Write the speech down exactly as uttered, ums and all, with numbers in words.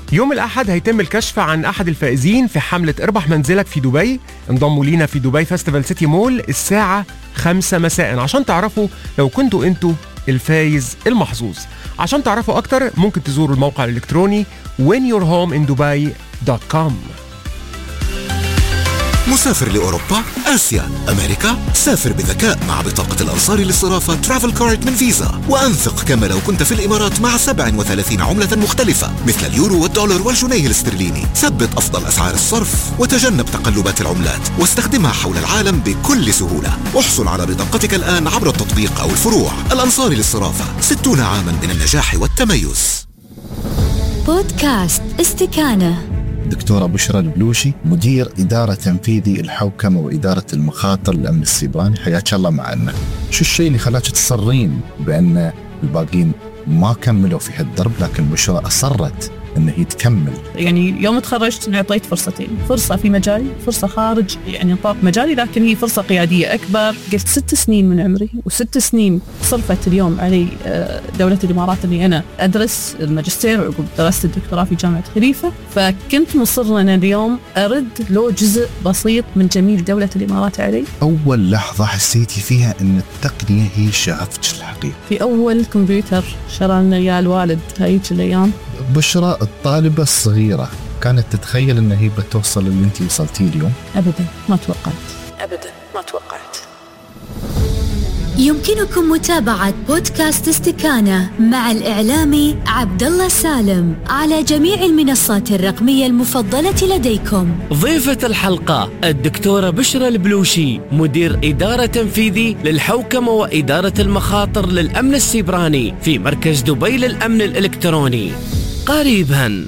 يوم الأحد هيتم الكشف عن أحد الفائزين في حملة اربح منزلك في دبي. انضموا لينا في دبي فيستيفال سيتي مول الساعة خمسة مساء عشان تعرفوا لو كنتوا انتوا الفايز المحظوظ. عشان تعرفوا أكتر ممكن تزوروا الموقع الإلكتروني وين يور هوم إن دبي دوت كوم. مسافر لأوروبا، آسيا، أمريكا؟ سافر بذكاء مع بطاقة الأنصاري للصرافة ترافل كارد من فيزا، وأنفق كما لو كنت في الإمارات مع سبعة وثلاثين عملة مختلفة مثل اليورو والدولار والجنيه الاسترليني. ثبت أفضل أسعار الصرف وتجنب تقلبات العملات، واستخدمها حول العالم بكل سهولة. احصل على بطاقتك الآن عبر التطبيق أو الفروع. الأنصاري للصرافة، ستون عاما من النجاح والتميز. بودكاست استكانة. دكتورة بشرى البلوشي، مدير إدارة تنفيذي الحوكمة وإدارة المخاطر الأمن السيبراني، حياك الله معنا. شو الشيء اللي خلاك تصرين بأن الباقين ما كملوا في هالدرب لكن بشرى أصرت أنه هي تكمل؟ يعني يوم تخرجت أعطيت فرصتين، فرصة في مجالي، فرصة خارج يعني نطاق مجالي، لكن هي فرصة قيادية أكبر. قلت ست سنين من عمري وست سنين صرفت اليوم علي دولة الإمارات اللي أنا أدرس الماجستير وعقب درست الدكتوراه في جامعة خليفة، فكنت مصر أن اليوم أرد له جزء بسيط من جميل دولة الإمارات علي. أول لحظة حسيتي فيها أن التقنية هي شغفك الحقيقي؟ في أول كمبيوتر شرى لنا إياه الوالد هايج الأيام. بشرى الطالبة الصغيرة كانت تتخيل أن هي بتوصل اللي أنت وصلتيه اليوم؟ أبدا ما توقعت، أبدا ما توقعت. يمكنكم متابعة بودكاست استكانة مع الإعلامي عبد الله سالم على جميع المنصات الرقمية المفضلة لديكم. ضيفة الحلقة الدكتورة بشرى البلوشي، مدير إدارة تنفيذي للحوكمة وإدارة المخاطر للأمن السيبراني في مركز دبي للأمن الإلكتروني. قريباً.